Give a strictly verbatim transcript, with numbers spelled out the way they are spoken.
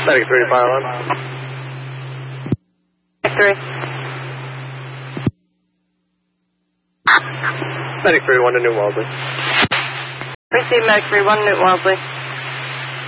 Medic three to fire alarm. Medic three. Medic three, one to New Wellesley. Receive Medic three, one to New Wellesley.